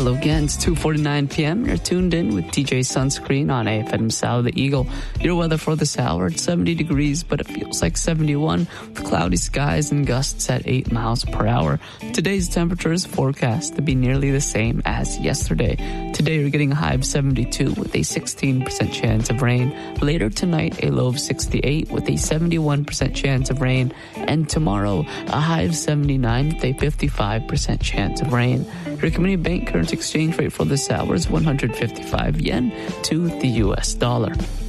Hello again, it's 2:49 p.m. You're tuned in with DJ Sunscreen on AFM South the Eagle. Your weather for this hour, it's 70 degrees, but it feels like 71 with cloudy skies and gusts at 8 miles per hour. Today's temperature is forecast to be nearly the same as yesterday. Today you're getting a high of 72 with a 16% chance of rain. Later tonight, a low of 68 with a 71% chance of rain. And tomorrow, a high of 79 with a 55% chance of rain. Your Community Bank current exchange rate for this hour is 155 yen to the US dollar.